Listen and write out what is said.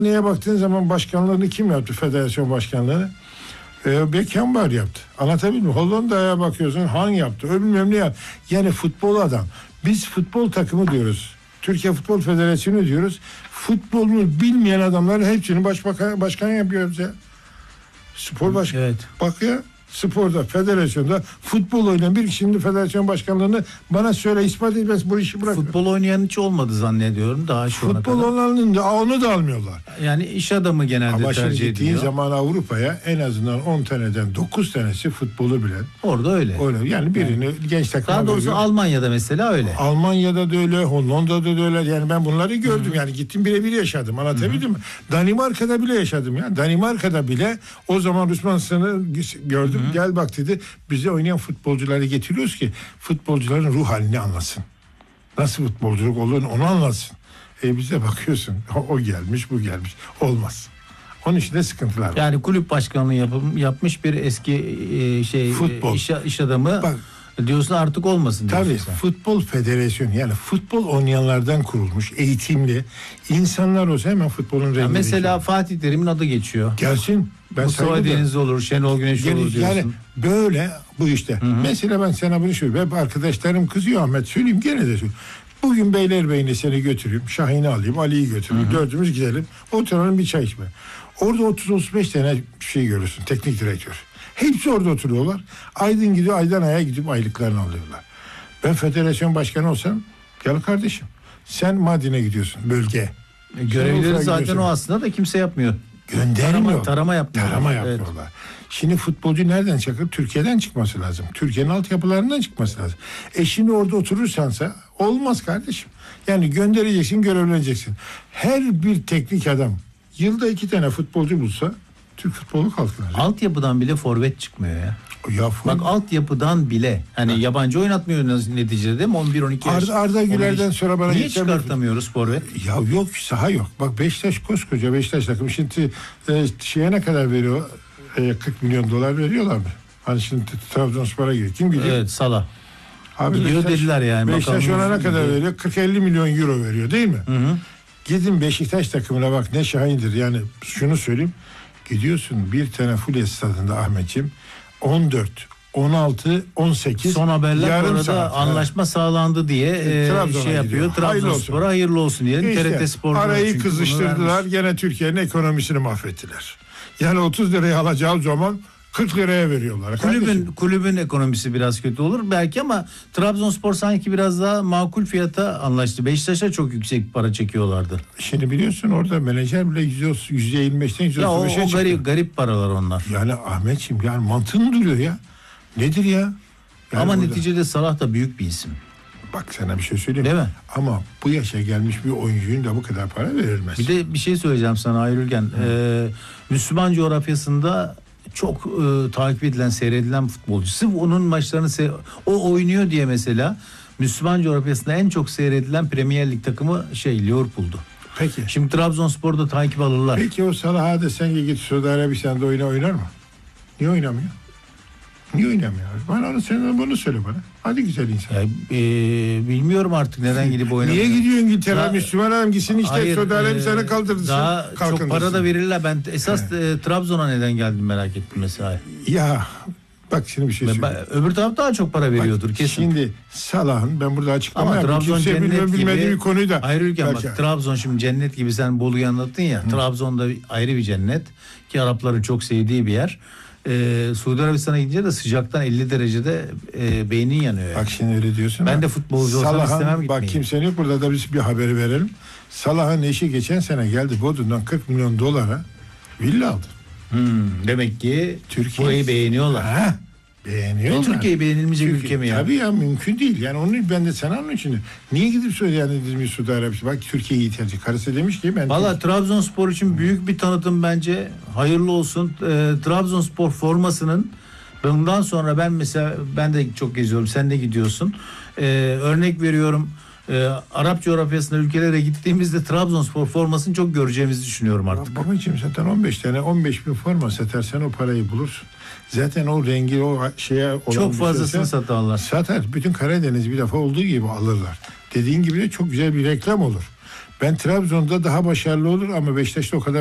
Neye baktığın zaman başkanlığını kim yaptı? Federasyon başkanlığını. Beckenbauer yaptı. Anlatabildim mi? Hollanda'ya bakıyorsun. Han yaptı. Bilmem ne yaptı. Yani futbol adam. Biz futbol takımı diyoruz. Türkiye Futbol Federasyonu diyoruz. Futbolunu bilmeyen adamları hepsini başkan yapıyoruz ya. Spor başkanı. Evet. Bak ya, sporda, federasyonda futbol oynayan bir kişinin federasyon başkanlığını bana söyle, ispat etmez, bu işi bırak. Futbol oynayan hiç olmadı zannediyorum daha şu ana Futbol kadar. olanın da onu da almıyorlar. Yani iş adamı genelde Ama şimdi tercih gittiğin ediliyor. zaman Avrupa'ya en azından 10 taneden 9 tanesi futbolu bilen. Orada öyle. Yani birini genç takıma Daha doğrusu veriyor. Almanya'da mesela öyle. Almanya'da da öyle, Hollanda'da da öyle. Yani ben bunları gördüm. Yani gittim, birebir yaşadım. Anlatabildim mi? Danimarka'da bile yaşadım ya. Danimarka'da bile o zaman Osman Sınır'ı gördüm. Gel bak dedi. Bize oynayan futbolcuları getiriyoruz ki futbolcuların ruh halini anlasın. Nasıl futbolculuk olduğunu onu anlatsın. Bize bakıyorsun. O gelmiş, bu gelmiş. Olmaz. Onun için de sıkıntılar var. Yani kulüp başkanlığı yapmış bir eski Futbol. iş adamı Bak, diyorsun artık olmasın diyorsun tabii sen. futbol federasyonu, yani futbol oynayanlardan kurulmuş eğitimli insanlar olsa hemen futbolun rengi Mesela değişiyor. Fatih Terim'in adı geçiyor. Gelsin. Ben Mustafa saygı Denizli olur, Şenol Güneş olur diyorsun. Yani böyle bu işte. Mesela ben sana bunu söyleyeyim. Hep arkadaşlarım kızıyor, Ahmet, söyleyeyim gene de söyleyeyim. Bugün Beylerbeyi'ne seni götüreyim. Şahin'i alayım, Ali'yi götüreyim. Dördümüz gidelim. Oturalım, bir çay içme. Orada 30-35 tane şey görürsün. Teknik direktör. Hepsi orada oturuyorlar. Aydın gidiyor, aydan aya gidip aylıklarını alıyorlar. Ben federasyon başkanı olsam, gel kardeşim. Sen Mardin'e gidiyorsun, bölge. Görevleri zaten o aslında da kimse yapmıyor. Göndermiyor. Tarama yapmıyorlar. Tarama Evet. yapıyorlar. Şimdi futbolcu nereden çıkar? Türkiye'den çıkması lazım. Türkiye'nin altyapılarından çıkması lazım. Şimdi orada oturursansa olmaz kardeşim. Yani göndereceksin, görevleneceksin. Her bir teknik adam yılda 2 tane futbolcu bulsa Türk futbolu kalkınacak. Altyapıdan bile forvet çıkmıyor ya. Bak altyapıdan bile hani yabancı oynatmıyor neticede değil mi? 11-12 yaş. Arda Güler'den sonra bana niye çıkartamıyoruz forvet? Ya yok, saha yok. Bak Beşiktaş, koskoca Beşiktaş takımı şimdi şeye ne kadar veriyor? 40 milyon dolar veriyorlar mı? Hani şimdi Trabzonspor'a giriyor. Kim gidiyor? Evet, Salah. Abi gidiyor dediler yani. Beşiktaş Bakalım ona ne kadar gidiyor. veriyor? 40-50 milyon euro veriyor değil mi? Hı. Gidin Beşiktaş takımına bak, ne şahindir. Yani şunu söyleyeyim. Gidiyorsun bir tane Fulya stadında Ahmetciğim, 14, 16, 18 Son haberler bu yarım arada saat. anlaşma sağlandı diye Trabzon'a şey yapıyor. gidiyor. Trabzonspor'a hayırlı olsun diyelim. İşte, TRT Spor'da arayı çünkü bunu kızıştırdılar. vermiş. Gene Türkiye'nin ekonomisini mahvettiler. Yani 30 liraya alacağı zaman 40 liraya veriyorlar. Kulübün ekonomisi biraz kötü olur belki ama Trabzonspor sanki biraz daha makul fiyata anlaştı. Beşiktaş'a çok yüksek para çekiyorlardı. Şimdi biliyorsun orada menajer bile %25'ten Ya o %35'e çıktı. garip paralar onlar. Yani Ahmetciğim, yani mantığın duruyor ya. Nedir ya? Yani ama burada, neticede Salah da büyük bir isim. bak sana bir şey söyleyeyim. Değil mi? Ama bu yaşa gelmiş bir oyuncunun da bu kadar para verilmez. Bir de bir şey söyleyeceğim sana Ayrülgen. Müslüman coğrafyasında çok takip edilen, seyredilen futbolcu. Sırf onun maçlarını o oynuyor diye mesela Müslüman coğrafyasında en çok seyredilen Premier Lig takımı Liverpool'du. Peki. Şimdi Trabzonspor'da takip alırlar. Peki o Salah'a desen ki git Suudi Arabistan'da oynar mı? Niye oynamıyor? Niye oynamıyor? Sen bunu söyle bana. Hadi güzel insan. Ya, bilmiyorum artık neden gidip oynamıyor. Niye gidiyor İngiltere? Daha- Müslüman adam gitsin işte Hayır, Suudi Arabistan'a kaldırdırsın. daha çok kalkındırsın. para da verirler. Ben esas Trabzon'a neden geldim merak ettim mesela. Ya bak şimdi bir şey söyleyeyim. Öbür taraf daha çok para veriyordur Bak, kesin. Şimdi Salah'ın, ben burada açıklama Ama yapayım. Trabzon Kimse cennet bilmediği gibi. bir konuyu da. Hayır Ülken Belki- bak Trabzon şimdi cennet gibi, sen Bolu'yu anlattın ya. Trabzon'da ayrı bir cennet ki Arapların çok sevdiği bir yer. Suudi Arabistan'a gidince de sıcaktan 50 derecede beynin yanıyor. Yani. Bak şimdi öyle diyorsun. Ben ama de futbolcu olsam Salah'ın, istemem gitmeyi. bak kimsenin yok burada da biz bir haberi verelim. Salah'ın eşi geçen sene geldi Bodrum'dan 40 milyon dolara villa aldı. Demek ki Türkiye- burayı beğeniyorlar. Ha, beğeniyorlar. Türkiye'yi beğenilmeyecek Çünkü- ülke mi ya? Tabii ya, mümkün değil. Yani onu ben de sana onun için. Niye gidip söylüyor yani bizim Suudi Arabistan? Bak Türkiye'yi tercih. Karısı demiş ki ben... Valla Trabzonspor için büyük bir tanıtım bence. Hayırlı olsun. Trabzonspor formasının bundan sonra ben de çok geziyorum. Sen de gidiyorsun. Örnek veriyorum. Arap coğrafyasında ülkelere gittiğimizde Trabzonspor formasını çok göreceğimizi düşünüyorum artık. Babacığım zaten 15 bin forma satarsan o parayı bulursun. Zaten o rengi o şeye olan Çok bir fazlasını şeyse satarlar. satar. Bütün Karadeniz bir defa olduğu gibi alırlar. Dediğin gibi de çok güzel bir reklam olur. Ben Trabzon'da daha başarılı olur ama Beşiktaş'ta o kadar